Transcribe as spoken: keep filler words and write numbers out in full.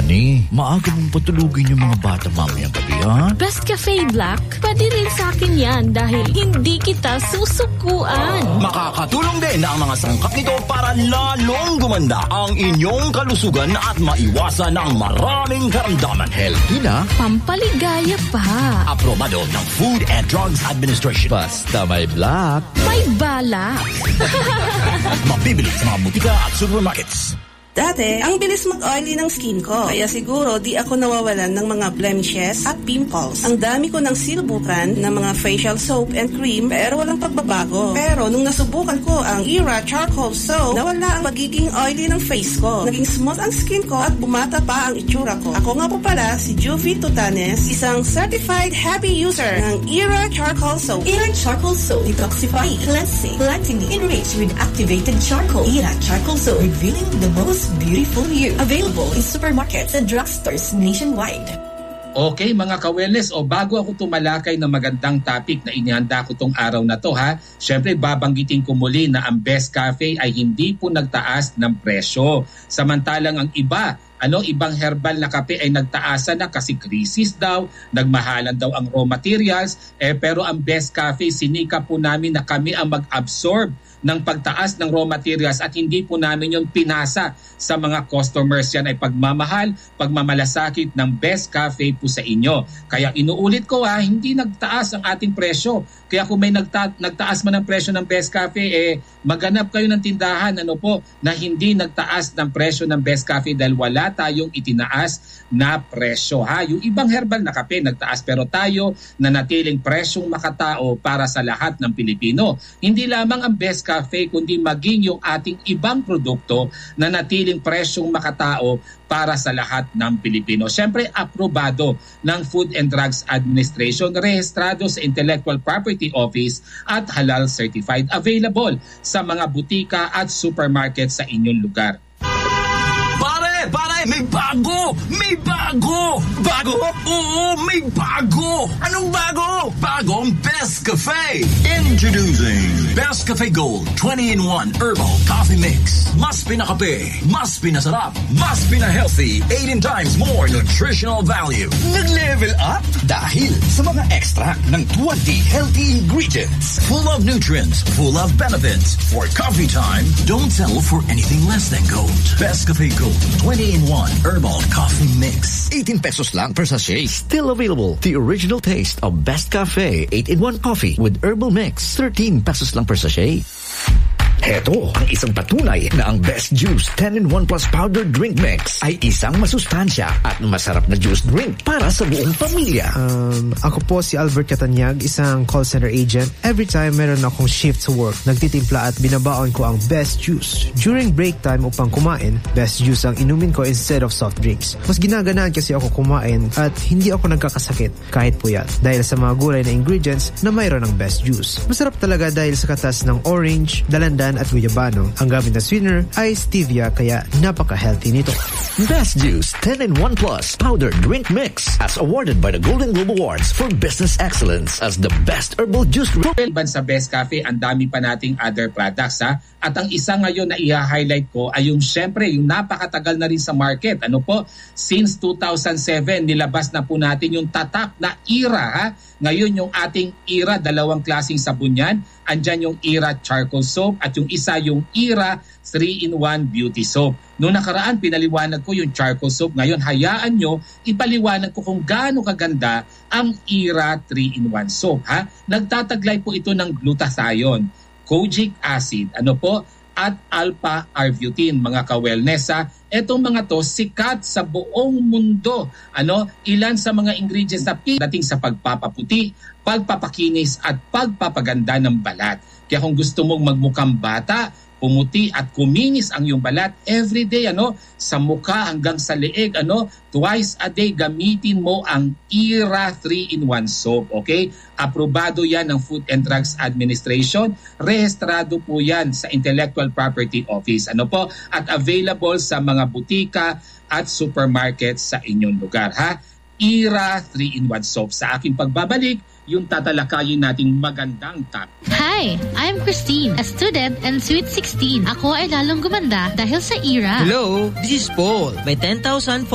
Honey, maaga mong patulugin yung mga bata mamayang gabi, ha? Best Cafe Black? Pwede rin sa akin yan dahil hindi kita susukuan. Makakatulong din ang mga sangkap nito para lalong gumanda ang inyong kalusugan at maiwasan ang maraming karamdaman. Healthy na, pampaligaya pa. Aprobado ng Food and Drugs Administration. Basta may Black, may balak. Mabibili sa mga butika at supermarkets. Dati, ang bilis mag-oily ng skin ko. Kaya siguro di ako nawawalan ng mga blemishes at pimples. Ang dami ko ng sinubukan ng mga facial soap and cream pero walang pagbabago. Pero nung nasubukan ko ang Era Charcoal Soap, nawala ang pagiging oily ng face ko. Naging smooth ang skin ko at bumata pa ang itsura ko. Ako nga po pala si Juvie Tutanes, isang certified happy user ng Era Charcoal Soap. Era Charcoal Soap, detoxifying, cleansing, lightening, enriched with activated charcoal. Era Charcoal Soap, revealing the most beautiful you. Available in supermarkets and drugstores nationwide. Okay mga ka-wellness, o bago ako tumalakay ng magandang topic na inihanda ko tong araw na to ha, syempre babanggitin ko muli na ang Best Cafe ay hindi po nagtaas ng presyo. Samantalang ang iba, ano, ibang herbal na kape ay nagtaasan na kasi crisis daw, nagmahalan daw ang raw materials, eh, pero ang Best Cafe, sinika po namin na kami ang mag-absorb ng pagtaas ng raw materials at hindi po namin yung pinasa sa mga customers. Yan ay pagmamahal, pagmamalasakit ng Best Cafe po sa inyo. Kaya inuulit ko ha, hindi nagtaas ang ating presyo. Kaya kung may nagta- nagtaas man ang presyo ng Best Cafe, eh, maghanap kayo ng tindahan ano po, na hindi nagtaas ng presyo ng Best Cafe dahil wala tayong itinaas na presyo. Ha? Yung ibang herbal na kape nagtaas pero tayo na natiling presyong makatao para sa lahat ng Pilipino. Hindi lamang ang Best Cafe kundi maging yung ating ibang produkto na natiling presyong makatao para sa lahat ng Pilipino. Siyempre, aprobado ng Food and Drugs Administration, rehistrado sa Intellectual Property Office at halal certified. Available sa mga butika at supermarket sa inyong lugar. Pare! Pare! May bago! May bago! Bago? Oo! May bago! Anong bago? Bagong Best Cafe! Introducing Best Cafe Gold twenty in one Herbal Coffee Mix. Mas pinakape, mas pinasarap, mas pina-healthy, eighteen times more nutritional value. Nag-level up dahil sa mga extract ng twenty healthy ingredients. Full of nutrients, full of benefits. For coffee time, don't settle for anything less than gold. Best Cafe Gold twenty in one Herbal Coffee Mix. eighteen pesos lang per sachet. Still available. The original taste of Best Cafe eight in one coffee with herbal mix. thirteen pesos lang per sachet. Heto ang isang patunay na ang Best Juice ten in one Plus Powder Drink Mix ay isang masustansya at masarap na juice drink para sa buong pamilya. Um, ako po si Albert Catanyag, isang call center agent. Every time meron akong shift sa work, nagtitimpla at binabaon ko ang Best Juice. During break time upang kumain, Best Juice ang inumin ko instead of soft drinks. Mas ginaganaan kasi ako kumain at hindi ako nagkakasakit kahit puyat dahil sa mga gulay na ingredients na mayroon ng Best Juice. Masarap talaga dahil sa katas ng orange, dalandan at guyabano. Ang gamit na sweetener ay stevia kaya napaka-healthy nito. Best Juice ten in one Plus Powder Drink Mix as awarded by the Golden Globe Awards for Business Excellence as the best herbal juice drink. Ban sa Best Cafe, ang dami pa nating other products ha. At ang isa ngayon na i-highlight ko ay yung syempre yung napakatagal na rin sa market. Ano po? Since two thousand seven, nilabas na po natin yung tatak na Era ha. Ngayon yung ating Era, dalawang klaseng sabon yan. Andyan yung Era Charcoal Soap at yung isa yung Era three in one Beauty Soap. Noong nakaraan, pinaliwanag ko yung Charcoal Soap. Ngayon, hayaan nyo, ipaliwanag ko kung gaano kaganda ang Era three in one Soap. Ha? Nagtataglay po ito ng glutathione, kojic acid, ano po, at alpha-arbutin, mga ka-wellness ha. Etong mga to, sikat sa buong mundo. Ano, ilan sa mga ingredients na dating sa pagpapaputi, pagpapakinis at pagpapaganda ng balat. Kaya kung gusto mong magmukhang bata, pumuti at kuminis ang iyong balat everyday, ano, sa mukha hanggang sa leeg, ano, twice a day gamitin mo ang Era three in one Soap, okay? Aprobado yan ng Food and Drugs Administration, rehistrado po yan sa Intellectual Property Office, ano po, at available sa mga butika at supermarket sa inyong lugar, ha? Era three in one Soap. Sa aking pagbabalik, yung tatalakayin nating magandang top. Hi, I'm Christine, a student and sweet sixteen. Ako ay lalong gumanda dahil sa Era. Hello, this is Paul. May ten thousand